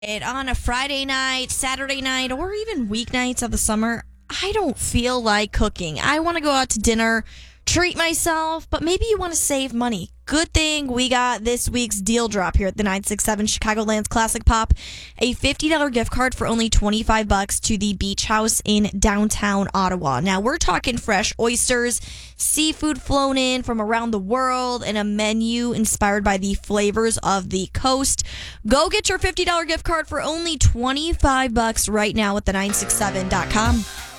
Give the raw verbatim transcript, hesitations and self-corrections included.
it on a Friday night, Saturday night, or even weeknights of the summer, I don't feel like cooking. I want to go out to dinner, treat myself, but maybe you want to save money. Good thing we got this week's deal drop here at the nine six seven Chicagoland's Classic Pop. A fifty dollars gift card for only twenty-five bucks to the Beach House in downtown Ottawa. Now, we're talking fresh oysters, seafood flown in from around the world, and a menu inspired by the flavors of the coast. Go get your fifty dollars gift card for only twenty-five bucks right now at the nine six seven dot com.